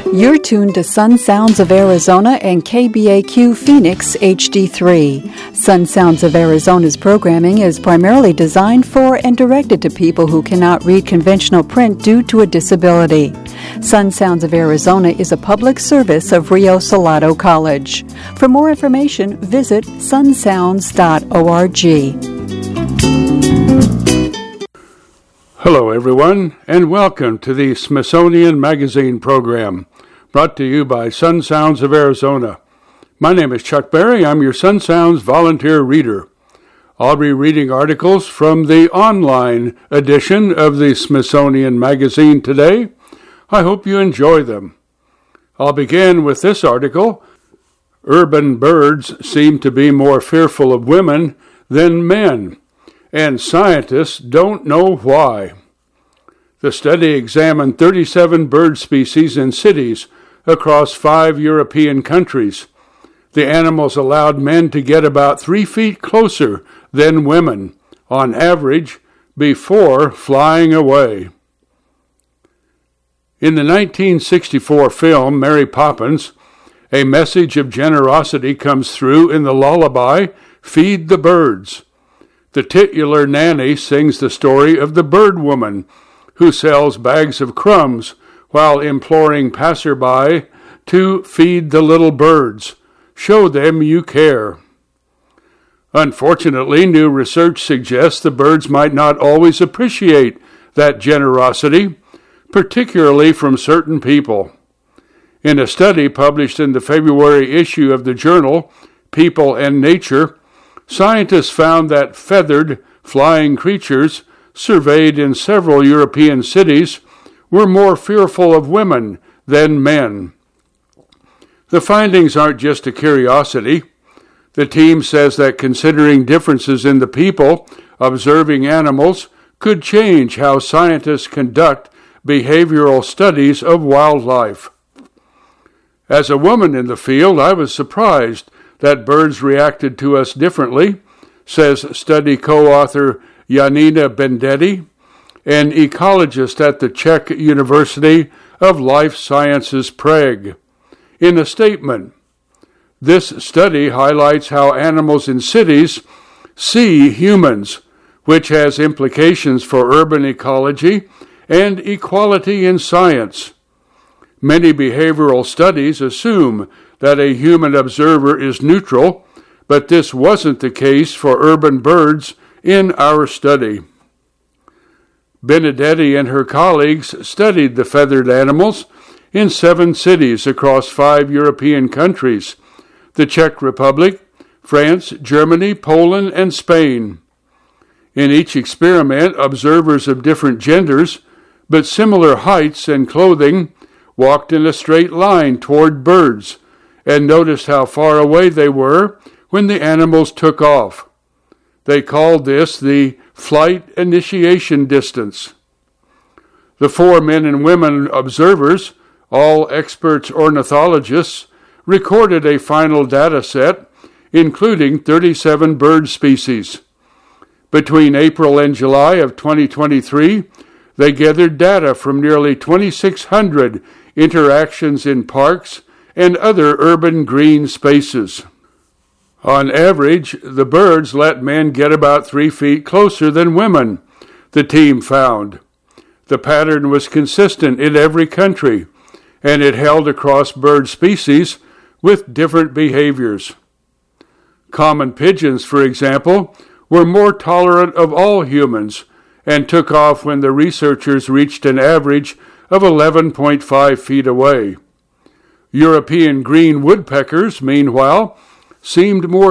You're tuned to Sun Sounds of Arizona and KBAQ Phoenix HD3. Sun Sounds of Arizona's programming is primarily designed for and directed to people who cannot read conventional print due to a disability. Sun Sounds of Arizona is a public service of Rio Salado College. For more information, visit sunsounds.org. Hello, everyone, and welcome to the Smithsonian Magazine program, brought to you by Sun Sounds of Arizona. My name is Chuck Berry. I'm your Sun Sounds volunteer reader. I'll be reading articles from the online edition of the Smithsonian Magazine today. I hope you enjoy them. I'll begin with this article. Urban birds seem to be more fearful of women than men, and scientists don't know why. The study examined 37 bird species in cities across 5 European countries. The animals allowed men to get about 3 feet closer than women, on average, before flying away. In the 1964 film Mary Poppins, a message of generosity comes through in the lullaby, Feed the Birds. The titular nanny sings the story of the bird woman who sells bags of crumbs while imploring passerby to feed the little birds. Show them you care. Unfortunately, new research suggests the birds might not always appreciate that generosity, particularly from certain people. In a study published in the February issue of the journal People and Nature, scientists found that feathered, flying creatures surveyed in several European cities were more fearful of women than men. The findings aren't just a curiosity. The team says that considering differences in the people observing animals could change how scientists conduct behavioral studies of wildlife. As a woman in the field, I was surprised that birds reacted to us differently, says study co-author Janina Bendetti, an ecologist at the Czech University of Life Sciences Prague. In a statement, this study highlights how animals in cities see humans, which has implications for urban ecology and equality in science. Many behavioral studies assume that a human observer is neutral, but this wasn't the case for urban birds in our study. Benedetti and her colleagues studied the feathered animals in 7 cities across 5 European countries: the Czech Republic, France, Germany, Poland, and Spain. In each experiment, observers of different genders, but similar heights and clothing, walked in a straight line toward birds and noticed how far away they were when the animals took off. They called this the flight initiation distance. The 4 men and women observers, all experts ornithologists, recorded a final data set, including 37 bird species. Between April and July of 2023, they gathered data from nearly 2,600 interactions in parks and other urban green spaces. On average, the birds let men get about 3 feet closer than women, the team found. The pattern was consistent in every country, and it held across bird species with different behaviors. Common pigeons, for example, were more tolerant of all humans and took off when the researchers reached an average of 11.5 feet away. European green woodpeckers, meanwhile, seemed more